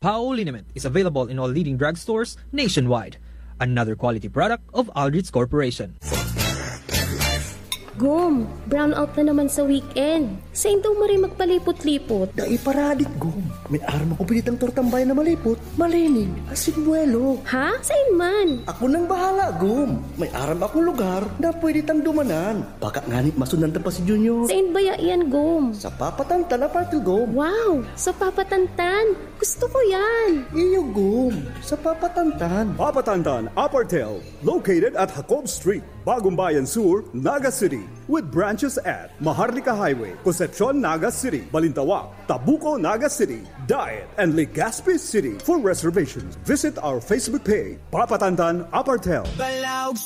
Pao liniment is available in all leading drugstores nationwide. Another quality product of Aldrich Corporation. Gum, brown out na naman sa weekend. Saan daw mo rin magpalipot-lipot? Naiparadit, Gum. May arma ko pinitang tortambay na malipot. Malinig, asigmuelo. Ha? Saan man? Ako nang bahala, Gum. May aram akong lugar na pwede tang dumanan. Baka nganit masunan pa si Junior. Saan ba yan, Gum? Sa Papatantan na party, Gum. Wow, sa Papatantan. Gusto ko yan. Iyo, Gum. Sa Papatantan. Papatantan Apartel, located at Jacob Street, Bagong Bayan Sur, Naga City, with branches at Maharlika Highway, Concepcion, Naga City, Balintawak, Tabuco, Naga City, Diet, and Legazpi City. For reservations, visit our Facebook page, Papatantan Apartel.